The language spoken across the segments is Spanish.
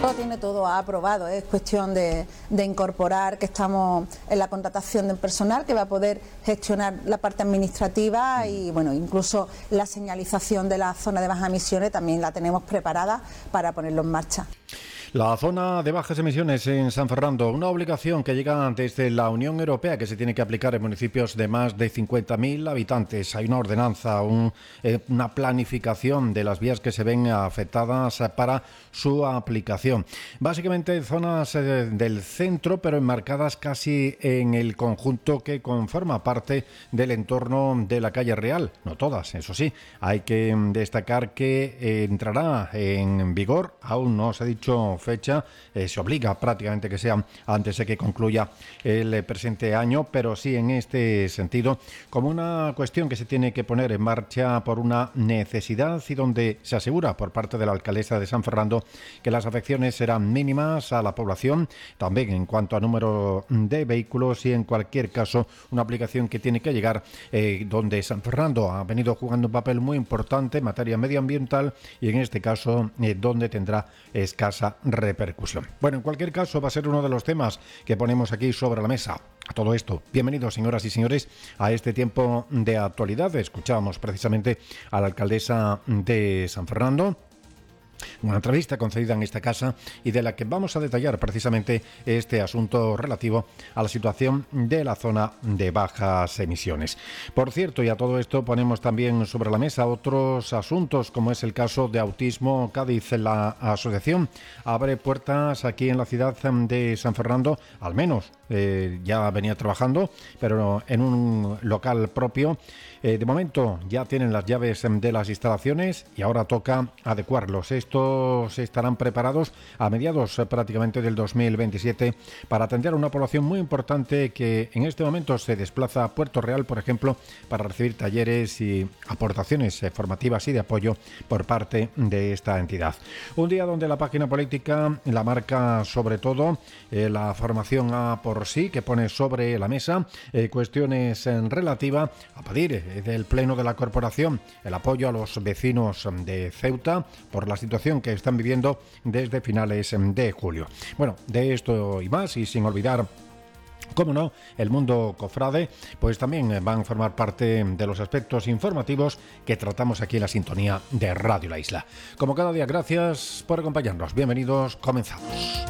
Lo tiene todo aprobado, es cuestión de incorporar que estamos en la contratación del personal que va a poder gestionar la parte administrativa y bueno, incluso la señalización de la zona de bajas emisiones también la tenemos preparada para ponerlo en marcha. La zona de bajas emisiones en San Fernando, una obligación que llega desde la Unión Europea que se tiene que aplicar en municipios de más de 50.000 habitantes. Hay una ordenanza, una planificación de las vías que se ven afectadas para su aplicación. Básicamente zonas del centro, pero enmarcadas casi en el conjunto que conforma parte del entorno de la calle Real. No todas, eso sí. Hay que destacar que entrará en vigor, aún no se ha dicho fecha, se obliga prácticamente que sea antes de que concluya el presente año, pero sí en este sentido como una cuestión que se tiene que poner en marcha por una necesidad y donde se asegura por parte de la alcaldesa de San Fernando que las afecciones serán mínimas a la población, también en cuanto a número de vehículos y en cualquier caso una aplicación que tiene que llegar donde San Fernando ha venido jugando un papel muy importante en materia medioambiental y en este caso donde tendrá escasa repercusión. Bueno, en cualquier caso va a ser uno de los temas que ponemos aquí sobre la mesa. A todo esto, bienvenidos señoras y señores a este tiempo de actualidad. Escuchábamos precisamente a la alcaldesa de San Fernando, una entrevista concedida en esta casa y de la que vamos a detallar precisamente este asunto relativo a la situación de la zona de bajas emisiones. Por cierto, y a todo esto ponemos también sobre la mesa otros asuntos, como es el caso de Autismo Cádiz. La asociación abre puertas aquí en la ciudad de San Fernando, al menos ya venía trabajando, pero en un local propio. De momento ya tienen las llaves de las instalaciones y ahora toca adecuarlos. Estos estarán preparados a mediados prácticamente del 2027 para atender a una población muy importante que en este momento se desplaza a Puerto Real, por ejemplo, para recibir talleres y aportaciones formativas y de apoyo por parte de esta entidad. Un día donde la página política la marca sobre todo la formación A por sí, que pone sobre la mesa cuestiones relativas a pedir del Pleno de la Corporación el apoyo a los vecinos de Ceuta por la situación que están viviendo desde finales de julio. Bueno, de esto y más, y sin olvidar, cómo no, el mundo cofrade, pues también van a formar parte de los aspectos informativos que tratamos aquí en la sintonía de Radio La Isla. Como cada día, gracias por acompañarnos. Bienvenidos, comenzamos.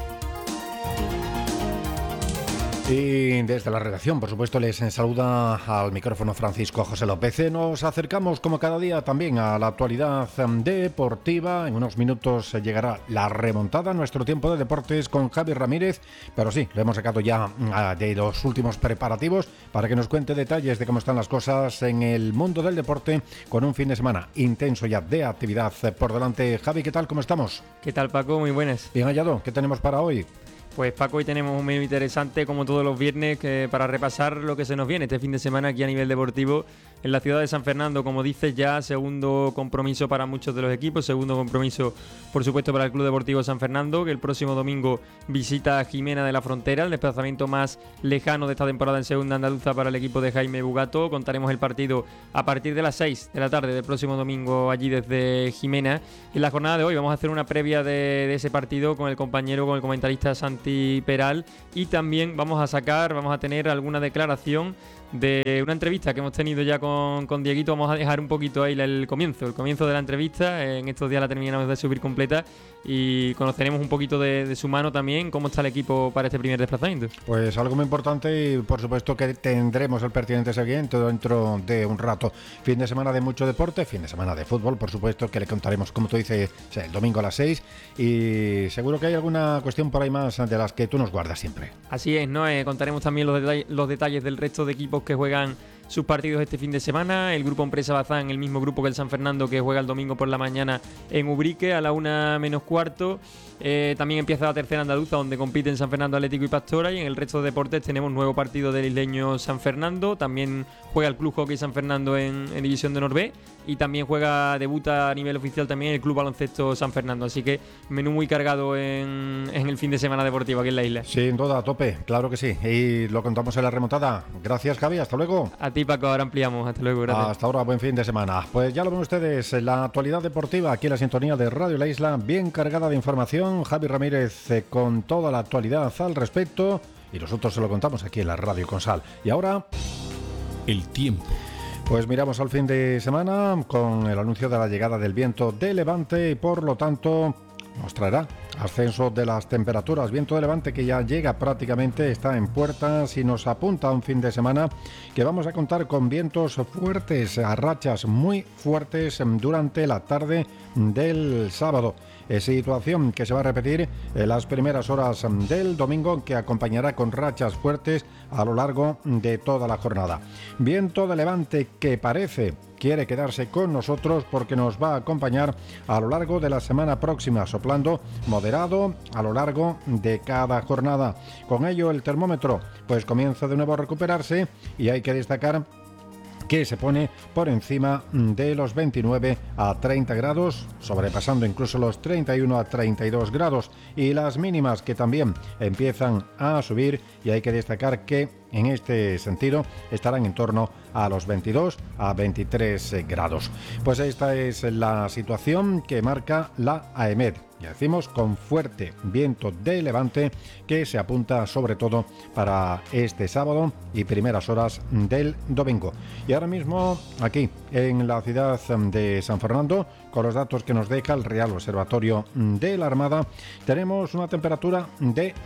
Y desde la redacción, por supuesto, les saluda al micrófono Francisco José López. Nos acercamos como cada día también a la actualidad deportiva. En unos minutos llegará la remontada a nuestro tiempo de deportes con Javi Ramírez, pero sí, lo hemos sacado ya de los últimos preparativos para que nos cuente detalles de cómo están las cosas en el mundo del deporte con un fin de semana intenso ya de actividad por delante. Javi, ¿qué tal? ¿Cómo estamos? ¿Qué tal, Paco? Muy buenas. Bien hallado, ¿qué tenemos para hoy? Pues Paco, hoy tenemos un menú interesante como todos los viernes para repasar lo que se nos viene este fin de semana aquí a nivel deportivo en la ciudad de San Fernando. Como dices, ya segundo compromiso para muchos de los equipos, segundo compromiso por supuesto para el Club Deportivo San Fernando, que el próximo domingo visita a Jimena de la Frontera, el desplazamiento más lejano de esta temporada en segunda andaluza para el equipo de Jaime Bugato. Contaremos el partido a partir de las 6 de la tarde del próximo domingo allí desde Jimena. En la jornada de hoy vamos a hacer una previa de ese partido con el comentarista Santi Peral, y también vamos a tener alguna declaración de una entrevista que hemos tenido ya con Dieguito. Vamos a dejar un poquito ahí el comienzo de la entrevista. En estos días la terminamos de subir completa y conoceremos un poquito de su mano también, cómo está el equipo para este primer desplazamiento. Pues algo muy importante, y por supuesto que tendremos el pertinente seguimiento dentro de un rato. Fin de semana de mucho deporte, fin de semana de fútbol, por supuesto, que le contaremos, como tú dices, el domingo a las 6, y seguro que hay alguna cuestión por ahí más de las que tú nos guardas siempre. Así es, ¿no? Contaremos también los detalles del resto de equipos que juegan sus partidos este fin de semana. El grupo Empresa Bazán, el mismo grupo que el San Fernando, que juega el domingo por la mañana en Ubrique a la 1:45. También empieza la tercera andaluza, donde compiten San Fernando Atlético y Pastora, y en el resto de deportes tenemos nuevo partido del isleño San Fernando. También juega el Club Hockey San Fernando en División de Honor B, y también debuta a nivel oficial también el Club Baloncesto San Fernando. Así que menú muy cargado en el fin de semana deportivo aquí en la isla. Sin duda, a tope, claro que sí, y lo contamos en la remontada. Gracias, Javi, hasta luego. A ti, Paco, ahora ampliamos. Hasta luego, gracias. Hasta ahora, buen fin de semana. Pues ya lo ven ustedes, la actualidad deportiva aquí en la sintonía de Radio La Isla, bien cargada de información. Javi Ramírez con toda la actualidad al respecto y nosotros se lo contamos aquí en la Radio con Sal. Y ahora, el tiempo. Pues miramos al fin de semana con el anuncio de la llegada del viento de levante y por lo tanto nos traerá ascenso de las temperaturas. Viento de levante que ya llega prácticamente, está en puertas y nos apunta a un fin de semana que vamos a contar con vientos fuertes, a rachas muy fuertes durante la tarde del sábado. Situación que se va a repetir en las primeras horas del domingo, que acompañará con rachas fuertes a lo largo de toda la jornada. Viento de levante que quiere quedarse con nosotros porque nos va a acompañar a lo largo de la semana próxima, soplando moderado a lo largo de cada jornada. Con ello el termómetro pues comienza de nuevo a recuperarse y hay que destacar que se pone por encima de los 29 a 30 grados, sobrepasando incluso los 31 a 32 grados, y las mínimas que también empiezan a subir, y hay que destacar que en este sentido estarán en torno a los 22 a 23 grados. Pues esta es la situación que marca la AEMET. Ya decimos, con fuerte viento de levante que se apunta sobre todo para este sábado y primeras horas del domingo. Y ahora mismo aquí en la ciudad de San Fernando, con los datos que nos deja el Real Observatorio de la Armada, tenemos una temperatura de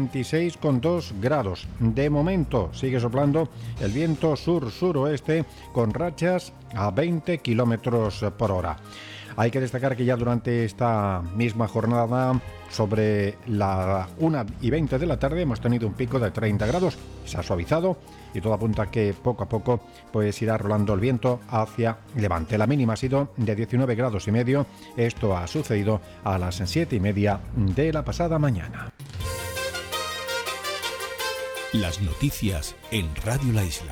26,2 grados. De momento sigue soplando el viento sur-suroeste con rachas a 20 kilómetros por hora. Hay que destacar que ya durante esta misma jornada, sobre la 1:20 de la tarde, hemos tenido un pico de 30 grados. Se ha suavizado y todo apunta que poco a poco pues irá rolando el viento hacia levante. La mínima ha sido de 19 grados y medio. Esto ha sucedido a las 7:30 de la pasada mañana. Las noticias en Radio La Isla.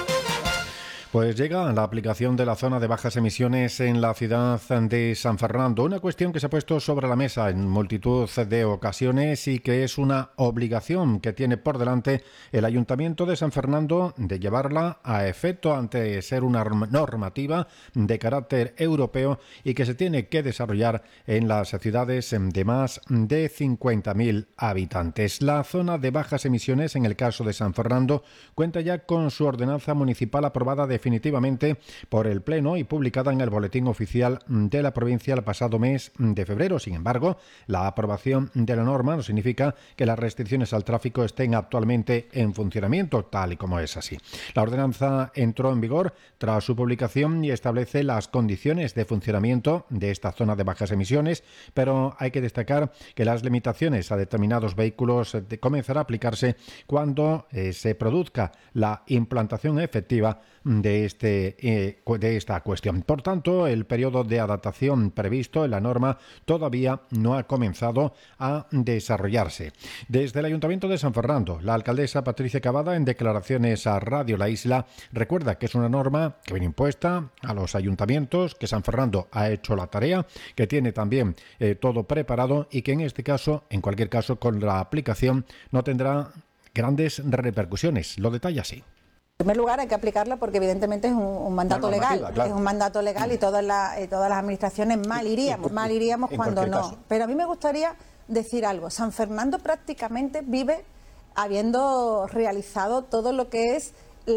Pues llega la aplicación de la zona de bajas emisiones en la ciudad de San Fernando, una cuestión que se ha puesto sobre la mesa en multitud de ocasiones y que es una obligación que tiene por delante el Ayuntamiento de San Fernando de llevarla a efecto ante ser una normativa de carácter europeo y que se tiene que desarrollar en las ciudades de más de 50.000 habitantes. La zona de bajas emisiones, en el caso de San Fernando, cuenta ya con su ordenanza municipal aprobada definitivamente por el Pleno y publicada en el Boletín Oficial de la provincia el pasado mes de febrero. Sin embargo, la aprobación de la norma no significa que las restricciones al tráfico estén actualmente en funcionamiento, tal y como es así. La ordenanza entró en vigor tras su publicación y establece las condiciones de funcionamiento de esta zona de bajas emisiones, pero hay que destacar que las limitaciones a determinados vehículos comenzarán a aplicarse cuando se produzca la implantación efectiva de esta cuestión. Por tanto, el periodo de adaptación previsto en la norma todavía no ha comenzado a desarrollarse. Desde el Ayuntamiento de San Fernando, la alcaldesa Patricia Cavada, en declaraciones a Radio La Isla, recuerda que es una norma que viene impuesta a los ayuntamientos, que San Fernando ha hecho la tarea, que tiene también todo preparado y que en este caso, en cualquier caso, con la aplicación no tendrá grandes repercusiones. Lo detalla así. En primer lugar, hay que aplicarla porque evidentemente es un mandato legal, claro. Es un mandato legal y todas las administraciones mal iríamos cuando no. Caso. Pero a mí me gustaría decir algo. San Fernando prácticamente vive habiendo realizado todo lo que es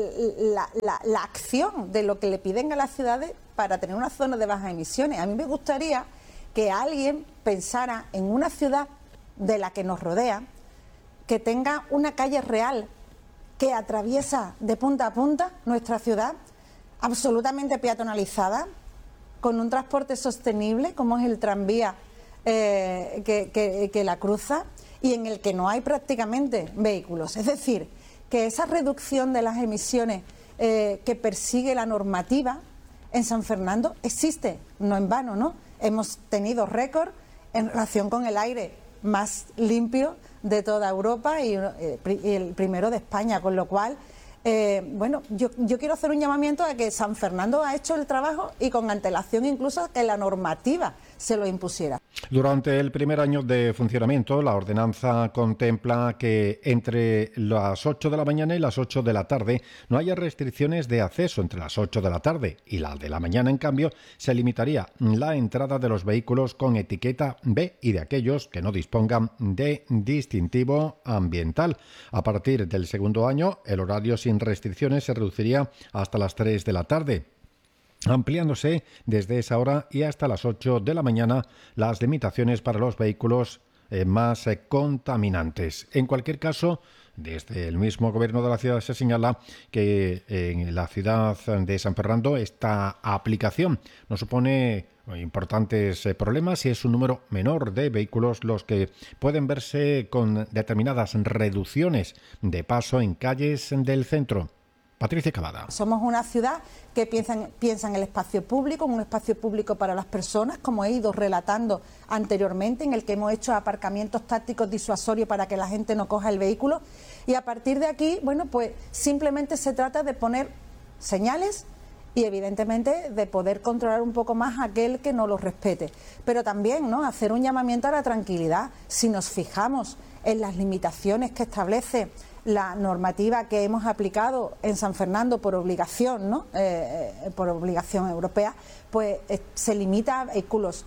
la acción de lo que le piden a las ciudades para tener una zona de bajas emisiones. A mí me gustaría que alguien pensara en una ciudad de la que nos rodea, que tenga una calle real que atraviesa de punta a punta nuestra ciudad, absolutamente peatonalizada, con un transporte sostenible como es el tranvía que la cruza y en el que no hay prácticamente vehículos. Es decir, que esa reducción de las emisiones que persigue la normativa en San Fernando existe, no en vano, ¿no? Hemos tenido récord en relación con el aire más limpio de toda Europa y el primero de España, con lo cual Bueno, yo quiero hacer un llamamiento a que San Fernando ha hecho el trabajo y con antelación incluso que la normativa se lo impusiera. Durante el primer año de funcionamiento, la ordenanza contempla que entre las 8 de la mañana y las 8 de la tarde no haya restricciones de acceso. Entre las 8 de la tarde y la de la mañana, en cambio, se limitaría la entrada de los vehículos con etiqueta B y de aquellos que no dispongan de distintivo ambiental. A partir del segundo año, el horario sin restricciones se reduciría hasta las 3 de la tarde. Ampliándose desde esa hora y hasta las 8 de la mañana las limitaciones para los vehículos más contaminantes. En cualquier caso, desde el mismo gobierno de la ciudad se señala que en la ciudad de San Fernando esta aplicación no supone importantes problemas y es un número menor de vehículos los que pueden verse con determinadas reducciones de paso en calles del centro. Patricia Cavada. Somos una ciudad que piensa en el espacio público, un espacio público para las personas, como he ido relatando anteriormente, en el que hemos hecho aparcamientos tácticos disuasorios para que la gente no coja el vehículo. Y a partir de aquí, bueno, pues simplemente se trata de poner señales y evidentemente de poder controlar un poco más a aquel que no los respete. Pero también, ¿no?, hacer un llamamiento a la tranquilidad. Si nos fijamos en las limitaciones que establece la normativa que hemos aplicado en San Fernando por obligación, ¿no?, por obligación europea, pues se limita a vehículos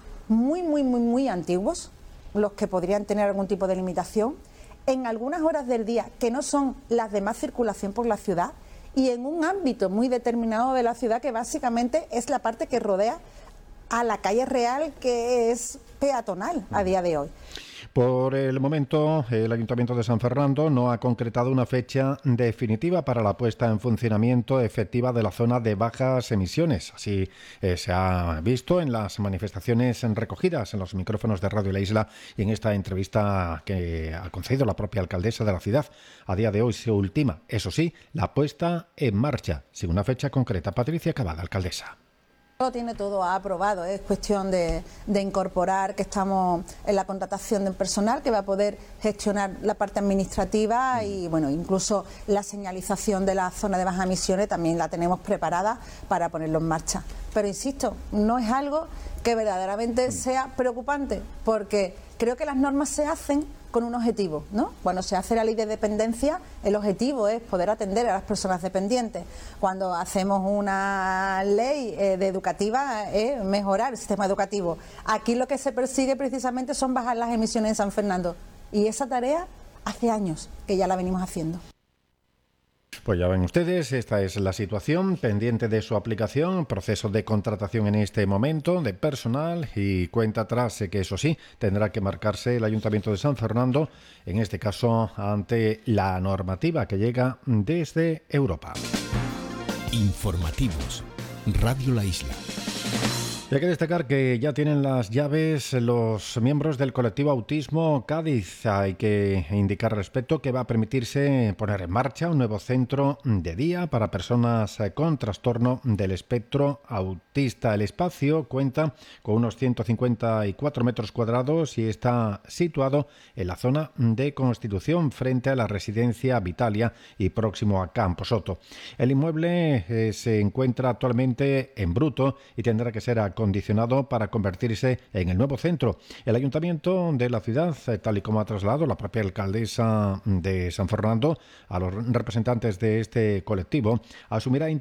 muy antiguos, los que podrían tener algún tipo de limitación, en algunas horas del día que no son las de más circulación por la ciudad y en un ámbito muy determinado de la ciudad que básicamente es la parte que rodea a la calle real, que es peatonal a día de hoy. Por el momento, el Ayuntamiento de San Fernando no ha concretado una fecha definitiva para la puesta en funcionamiento efectiva de la zona de bajas emisiones. Así se ha visto en las manifestaciones recogidas en los micrófonos de Radio La Isla y en esta entrevista que ha concedido la propia alcaldesa de la ciudad. A día de hoy se ultima, eso sí, la puesta en marcha, sin una fecha concreta. Patricia Cavada, alcaldesa. Lo tiene todo aprobado, es cuestión de incorporar que estamos en la contratación del personal que va a poder gestionar la parte administrativa y bueno, incluso la señalización de la zona de bajas emisiones también la tenemos preparada para ponerlo en marcha. Pero insisto, no es algo que verdaderamente sea preocupante, porque creo que las normas se hacen con un objetivo, ¿no? Cuando se hace la ley de dependencia, el objetivo es poder atender a las personas dependientes. Cuando hacemos una ley de educativa es mejorar el sistema educativo. Aquí lo que se persigue precisamente son bajar las emisiones en San Fernando. Y esa tarea hace años que ya la venimos haciendo. Pues ya ven ustedes, esta es la situación pendiente de su aplicación, proceso de contratación en este momento de personal y cuenta atrás que eso sí, tendrá que marcarse el Ayuntamiento de San Fernando, en este caso ante la normativa que llega desde Europa. Informativos, Radio La Isla. Y hay que destacar que ya tienen las llaves los miembros del colectivo Autismo Cádiz. Hay que indicar al respecto que va a permitirse poner en marcha un nuevo centro de día para personas con trastorno del espectro autista. El espacio cuenta con unos 154 metros cuadrados y está situado en la zona de Constitución, frente a la residencia Vitalia y próximo a Camposoto. El inmueble se encuentra actualmente en bruto y tendrá que ser acondicionado para convertirse en el nuevo centro. El Ayuntamiento de la ciudad, tal y como ha trasladado la propia alcaldesa de San Fernando a los representantes de este colectivo, asumirá